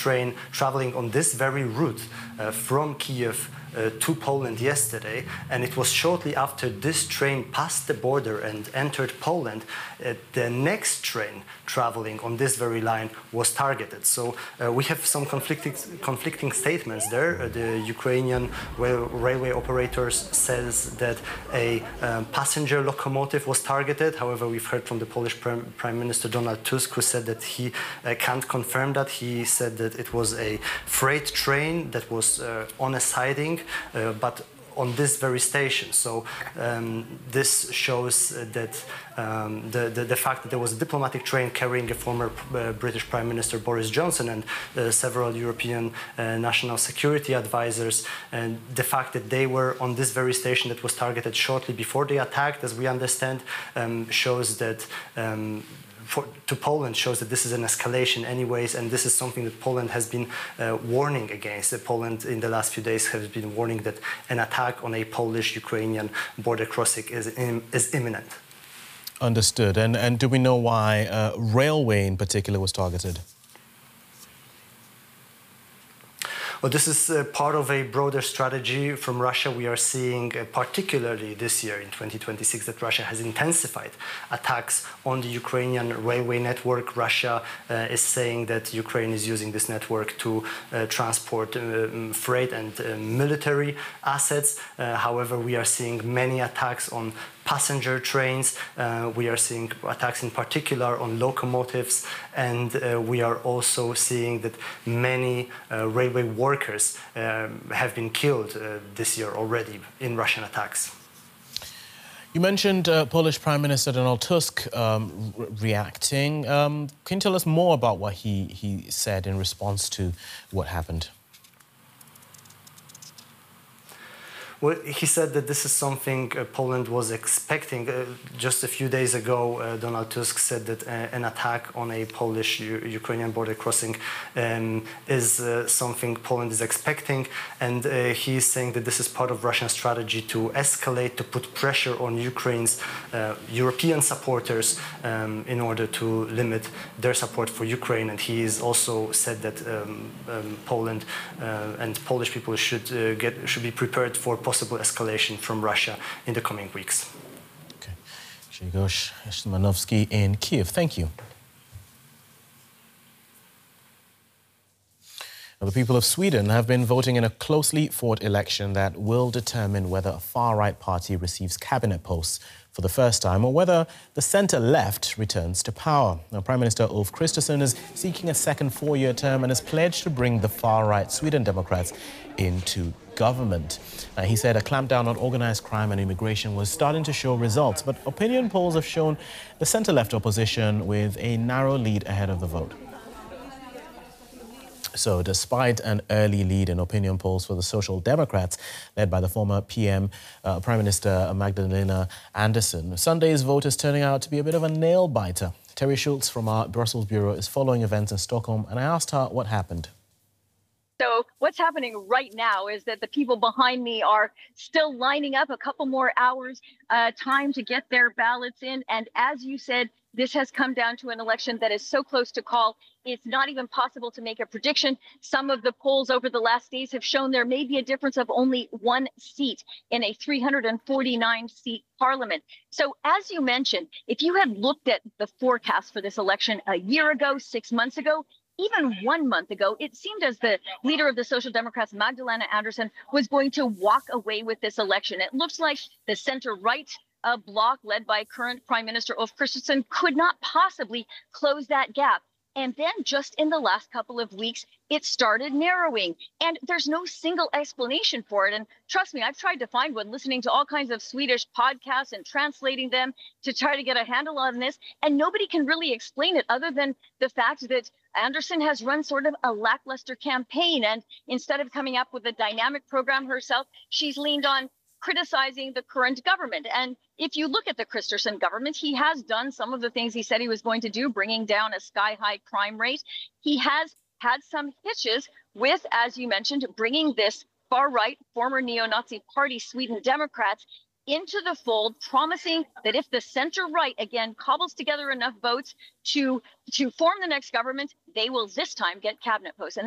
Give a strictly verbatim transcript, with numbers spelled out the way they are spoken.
train traveling on this very route uh, from Kiev Uh, to Poland yesterday, and it was shortly after this train passed the border and entered Poland, uh, the next train traveling on this very line was targeted. So uh, we have some conflicting, conflicting statements there. Uh, the Ukrainian rail, railway operators says that a um, passenger locomotive was targeted. However, we've heard from the Polish Prime, Prime Minister Donald Tusk, who said that he uh, can't confirm that. He said that it was a freight train that was uh, on a siding, Uh, but on this very station. So um, this shows uh, that um, the, the, the fact that there was a diplomatic train carrying a former uh, British Prime Minister Boris Johnson and uh, several European uh, national security advisors, and the fact that they were on this very station that was targeted shortly before they attacked, as we understand, um, shows that um, For, to Poland shows that this is an escalation anyways, and this is something that Poland has been uh, warning against. Uh, Poland in the last few days has been warning that an attack on a Polish-Ukrainian border crossing is, in, is imminent. Understood. And, and do we know why uh, railway in particular was targeted? Well, this is uh, part of a broader strategy from Russia. We are seeing, uh, particularly this year in twenty twenty-six, that Russia has intensified attacks on the Ukrainian railway network. Russia uh, is saying that Ukraine is using this network to uh, transport uh, freight and uh, military assets. Uh, however, we are seeing many attacks on passenger trains. Uh, we are seeing attacks in particular on locomotives, and uh, we are also seeing that many uh, railway workers um, have been killed uh, this year already in Russian attacks. You mentioned uh, Polish Prime Minister Donald Tusk um, re reacting. Um, can you tell us more about what he, he said in response to what happened? Well, he said that this is something uh, Poland was expecting. Uh, just a few days ago, uh, Donald Tusk said that uh, an attack on a Polish-Ukrainian border crossing um, is uh, something Poland is expecting, and uh, he is saying that this is part of Russian strategy to escalate, to put pressure on Ukraine's uh, European supporters um, in order to limit their support for Ukraine. And he has also said that um, um, Poland uh, and Polish people should uh, get should be prepared for possible escalation from Russia in the coming weeks. Okay. Grzegorz Szymanowski in Kiev. Thank you. Now, the people of Sweden have been voting in a closely fought election that will determine whether a far-right party receives cabinet posts for the first time or whether the centre-left returns to power. Now, Prime Minister Ulf Kristersson is seeking a second four-year term and has pledged to bring the far-right Sweden Democrats into government. Uh, he said a clampdown on organised crime and immigration was starting to show results, but opinion polls have shown the centre-left opposition with a narrow lead ahead of the vote. So despite an early lead in opinion polls for the Social Democrats, led by the former P M, uh, Prime Minister Magdalena Andersson, Sunday's vote is turning out to be a bit of a nail-biter. Terry Schultz from our Brussels bureau is following events in Stockholm, and I asked her what happened. So what's happening right now is that the people behind me are still lining up a couple more hours uh, time to get their ballots in. And as you said, this has come down to an election that is so close to call, it's not even possible to make a prediction. Some of the polls over the last days have shown there may be a difference of only one seat in a three hundred forty-nine seat parliament. So as you mentioned, if you had looked at the forecast for this election a year ago, six months ago, even one month ago, it seemed as the leader of the Social Democrats, Magdalena Andersson, was going to walk away with this election. It looks like the center-right uh, bloc led by current Prime Minister Ulf Kristersson could not possibly close that gap. And then just in the last couple of weeks, it started narrowing. And there's no single explanation for it. And trust me, I've tried to find one, listening to all kinds of Swedish podcasts and translating them to try to get a handle on this. And nobody can really explain it other than the fact that Andersson has run sort of a lackluster campaign. And instead of coming up with a dynamic program herself, she's leaned on criticizing the current government. And if you look at the Kristersson government, he has done some of the things he said he was going to do, bringing down a sky-high crime rate. He has had some hitches with, as you mentioned, bringing this far-right, former neo-Nazi party, Sweden Democrats, into the fold, promising that if the center-right, again, cobbles together enough votes to, to form the next government, they will this time get cabinet posts. And